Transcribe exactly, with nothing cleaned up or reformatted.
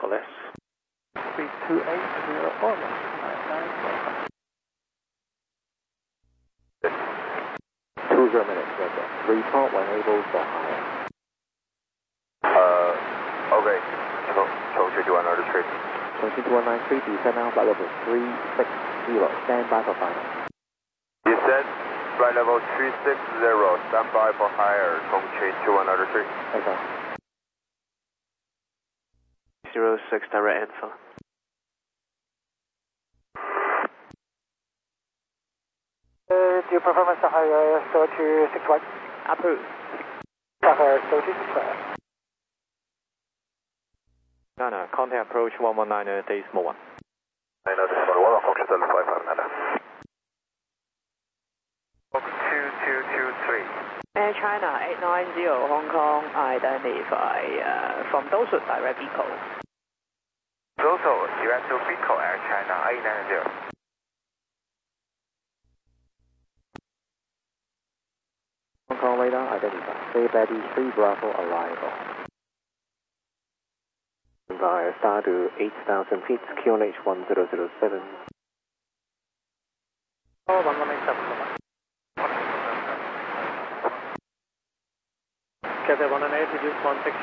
for less. three two eight zero four one nine nine four five. two zero minutes, Delta. Report when able for higher. Uh, okay. Chongqing two one nine three. Chongqing two one nine three, descend now flight level three six zero, stand by for final. Descend, flight level three six zero, stand by for higher, Chongqing two one nine three. Okay. zero six direct info. Uh, do you prefer Mister Higher thirty six one? Approved. Higher thirty six one. Nana, contact approach one one nine decimal one. nine decimal one, function seven five five, Nana. two two two three. Air China eight nine zero Hong Kong, identify uh, from Dosu direct vehicle. Dosu, direct to vehicle, Air China eight nine zero. Hong Kong radar identify. Stay ready, three Bravo arrival. Via star to eight thousand feet, Q N H one zero zero seven. Oh, one one eight seven. Cathay one one eight, reduce one six.